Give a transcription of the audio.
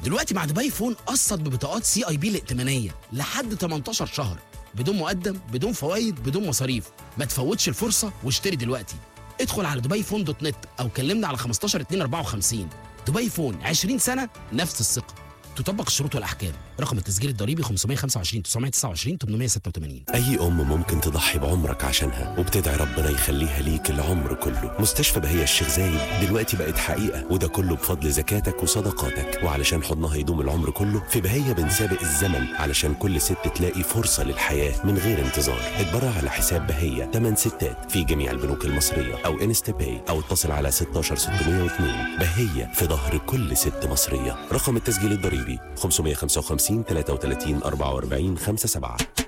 دلوقتي مع دبي فون قسط ببطاقات CIB الائتمانية لحد 18 شهر بدون مقدم، بدون فوائد، بدون مصاريف. ما تفوتش الفرصة واشتري دلوقتي. ادخل على dubaifone.net أو كلمنا على 15 2 54. دبي فون 20 سنة نفس الثقة. تطبق الشروط والأحكام. رقم التسجيل الضريبي 525 929 886. أي أم ممكن تضحي بعمرك عشانها وبتدعي ربنا يخليها ليك العمر كله. مستشفى بهية الشيخ زايد دلوقتي بقت حقيقة، وده كله بفضل زكاتك وصدقاتك. وعلشان حضنها يدوم العمر كله، في بهية بنسابق الزمن علشان كل ست تلاقي فرصة للحياة من غير انتظار. اتبرع على حساب بهية 8 ستات في جميع البنوك المصرية أو انستا باي، أو اتصل على 16602. بهية في ظهر كل ست مصرية. رقم التسجيل الضريبي 555 33 44 57.